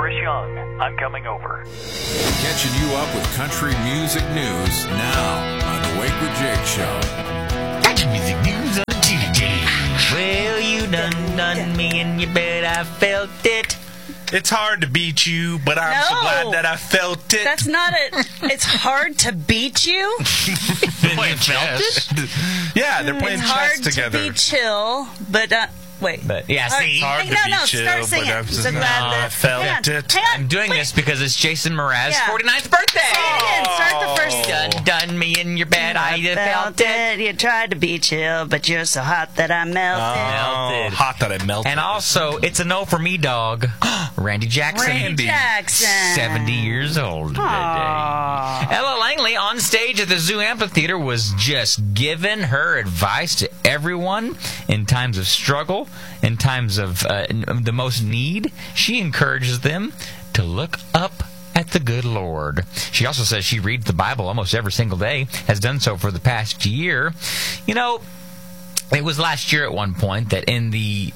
Chris Young. I'm coming over. Catching you up with country music news now on the Wake with Jake Show. Country music news on the Tuesday. Well, you done me in your bed. I felt it. It's hard to beat you, but I'm so glad that I felt it. That's not it. It's hard to beat you. Playing chess. Yeah, they're playing chess together. It's hard to be chill, but wait. But yeah, see, hard to be chill, start singing. but I'm So glad that I felt hang on, it. hang on, I'm doing this because it's Jason Mraz's 49th birthday. Again, start the first. Done me in your bed. I felt it. You tried to be chill, but you're so hot that I melted. Melted. Hot that I melted. And also, it's a no for me, dog. Randy Jackson. Randy Jackson. 70 years old today. Aww. Ella Langley on stage at the Zoo Amphitheater was just giving her advice to everyone in times of struggle, in times of the most need. She encourages them to look up at the good Lord. She also says she reads the Bible almost every single day, has done so for the past year. You know, it was last year at one point that in the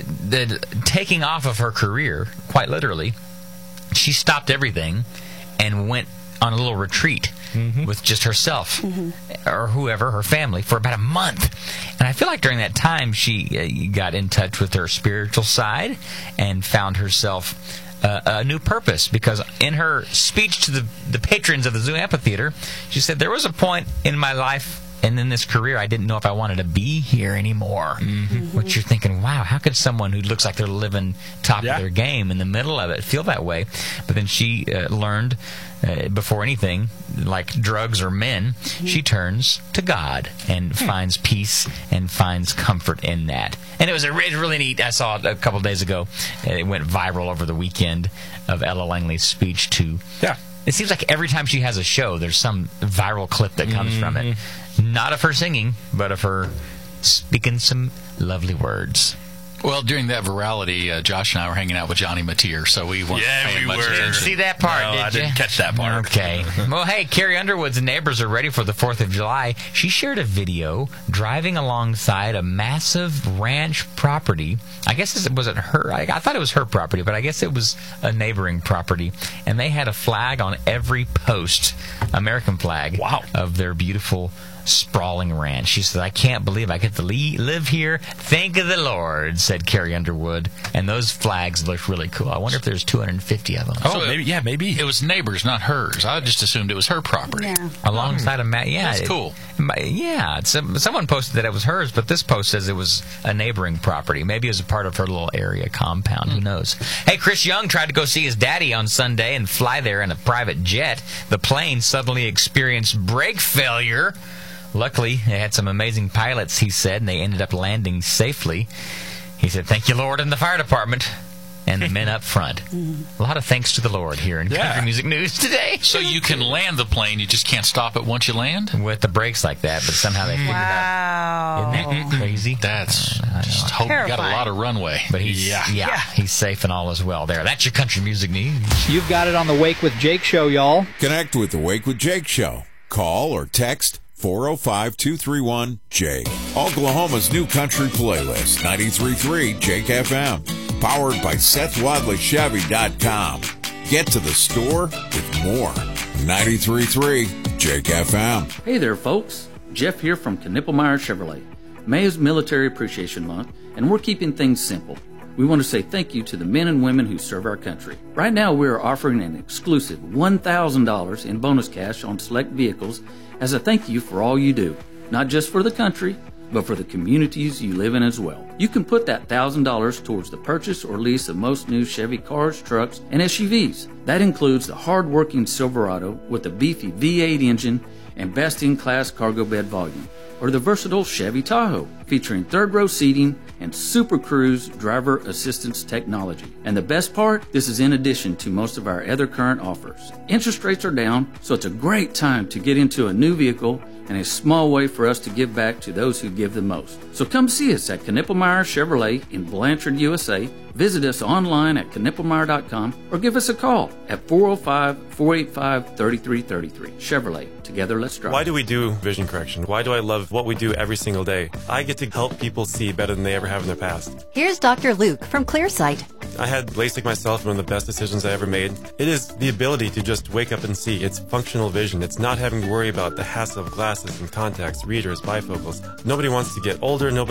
taking off of her career, quite literally, she stopped everything and went on a little retreat with just herself or whoever, her family, for about a month. And I feel like during that time she got in touch with her spiritual side and found herself a new purpose, because in her speech to the patrons of the Zoo Amphitheater, she said, there was a point in my life and in this career, I didn't know if I wanted to be here anymore. Which you're thinking, wow, how could someone who looks like they're living top of their game in the middle of it feel that way? But then she learned, before anything, like drugs or men, she turns to God and finds peace and finds comfort in that. And it was really neat. I saw it a couple days ago. It went viral over the weekend of Ella Langley's speech to... Yeah. It seems like every time she has a show, there's some viral clip that comes from it. Not of her singing, but of her speaking some lovely words. Well, during that virality, Josh and I were hanging out with Johnny Mateer, so we weren't paying much attention. See that part, No, did I you? didn't catch that part. Okay. Well, hey, Carrie Underwood's neighbors are ready for the 4th of July. She shared a video driving alongside a massive ranch property. I guess it wasn't her. I thought it was her property, but I guess it was a neighboring property. And they had a flag on every post, American flag, of their beautiful sprawling ranch. She said, I can't believe I get to live here. Thank the Lord, said Carrie Underwood. And those flags looked really cool. I wonder if there's 250 of them. Oh, so maybe. It was neighbors, not hers. I just assumed it was her property. Yeah. Alongside a mat. Yeah. That's cool. Yeah. Someone posted that it was hers, but this post says it was a neighboring property. Maybe it was a part of her little area compound. Who knows? Hey, Chris Young tried to go see his daddy on Sunday and fly there in a private jet. The plane suddenly experienced brake failure. Luckily, they had some amazing pilots, he said, and they ended up landing safely. He said, thank you, Lord, and the fire department and the men up front. A lot of thanks to the Lord here in Country Music News today. So you can land the plane, you just can't stop it once you land? With the brakes like that, but somehow they figured it out. Isn't that crazy? That's just hope you got a lot of runway. But he's safe and all is well there. That's your Country Music News. You've got it on the Wake with Jake show, y'all. Connect with the Wake with Jake Show. Call or text 405-231-JAKE. Oklahoma's new country playlist, 93.3 Jake FM. Powered by SethWadleyChevy.com. Get to the store with more. 93.3 Jake FM. Hey there, folks. Jeff here from Knippelmeyer Chevrolet. May is Military Appreciation Month, and we're keeping things simple. We want to say thank you to the men and women who serve our country. Right now, we are offering an exclusive $1,000 in bonus cash on select vehicles as a thank you for all you do, not just for the country, but for the communities you live in as well. You can put that $1,000 towards the purchase or lease of most new Chevy cars, trucks, and SUVs. That includes the hard-working Silverado with the beefy V8 engine and best-in-class cargo bed volume, or the versatile Chevy Tahoe featuring third-row seating and Super Cruise driver assistance technology. And the best part, this is in addition to most of our other current offers. Interest rates are down, so it's a great time to get into a new vehicle and a small way for us to give back to those who give the most. So come see us at Knippelmeyer Chevrolet in Blanchard, USA. Visit us online at knippelmeyer.com or give us a call at 405-485-3333. Chevrolet. Together, let's drive. Why do we do vision correction? Why do I love what we do every single day? I get to help people see better than they ever have in their past. Here's Dr. Luke from ClearSight. I had LASIK myself, one of the best decisions I ever made. It is the ability to just wake up and see. It's functional vision. It's not having to worry about the hassle of glasses and contacts, readers, bifocals. Nobody wants to get older. Nobody